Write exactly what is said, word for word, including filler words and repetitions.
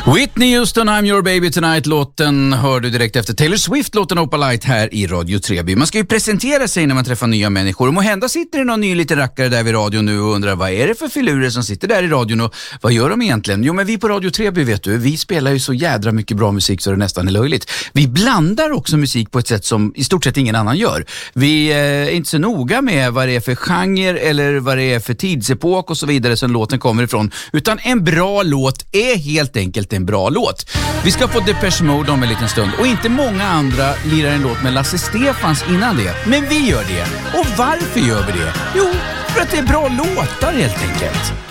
Whitney Houston, I'm your baby tonight. Låten hör du direkt efter Taylor Swift, låten Opa Light här i Radio Treby. Man ska ju presentera sig när man träffar nya människor. Och måhända sitter det någon ny liten rackare där vid radion nu och undrar vad är det för filurer som sitter där i radion och vad gör de egentligen? Jo, men vi på Radio Treby, vet du, vi spelar ju så jädra mycket bra musik så det nästan är löjligt. Vi blandar också musik på ett sätt som i stort sett ingen annan gör. Vi är inte så noga med vad det är för genre eller vad det är för tidsepok och så vidare som låten kommer ifrån. Utan en bra låt är helt enkelt en bra låt. Vi ska få Depeche Mode om en liten stund och inte många andra lirar en låt med Lasse Stefans innan det. Men vi gör det. Och varför gör vi det? Jo, för att det är bra låtar helt enkelt.